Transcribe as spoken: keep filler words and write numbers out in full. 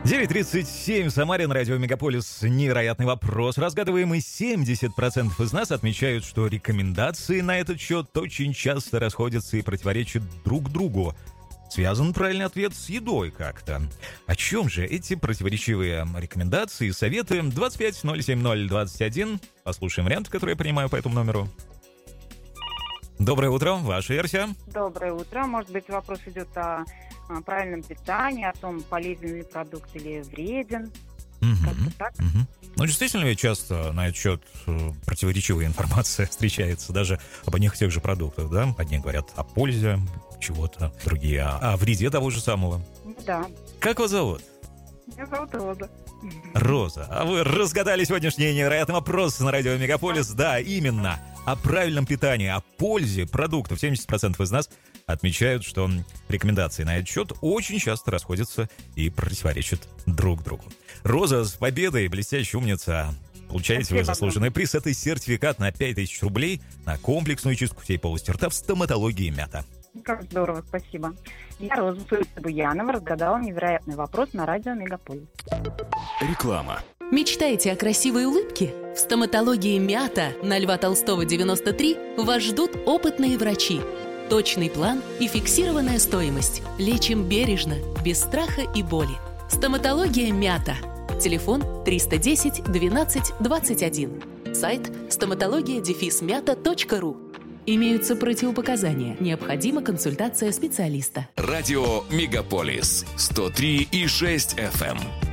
девять тридцать семь, Самарин, радио Мегаполис. Невероятный вопрос. Разгадываемый семьдесят процентов из нас отмечают, что рекомендации на этот счет очень часто расходятся и противоречат друг другу. Связан правильный ответ с едой как-то. О чем же эти противоречивые рекомендации, советы? двадцать пять ноль семь ноль двадцать один. Послушаем вариант, который я принимаю по этому номеру. Доброе утро, ваша версия. Доброе утро. Может быть, вопрос идет о, о правильном питании, о том, полезен ли продукт или вреден. Угу, Как-то так. угу. Ну, действительно, ведь часто на этот счет противоречивая информация встречается, даже об одних и тех же продуктах, да? Одни говорят о пользе чего-то, другие о, о вреде того же самого. Да. Как вас зовут? Меня зовут Роза. Роза. А вы разгадали сегодняшний невероятный вопрос на радио Мегаполис. Да, именно. О правильном питании, о пользе продуктов. семьдесят процентов из нас отмечают, что рекомендации на этот счет очень часто расходятся и противоречат друг другу. Роза, с победой, блестящая умница. Получаете Спасибо вы заслуженный приз. Это сертификат на пять тысяч рублей на комплексную чистку всей полости рта в стоматологии «Мята». Как здорово, спасибо. Я, Роза Буянова, разгадала невероятный вопрос на радио Мегаполис. Реклама. Мечтаете о красивой улыбке? В стоматологии «Мята» на Льва Толстого, девяносто три вас ждут опытные врачи. Точный план и фиксированная стоимость. Лечим бережно, без страха и боли. Стоматология «Мята». Телефон триста десять двенадцать двадцать один. Сайт стоматология дефис мята точка ру. Имеются противопоказания. Необходима консультация специалиста. Радио Мегаполис сто три и шесть эф эм.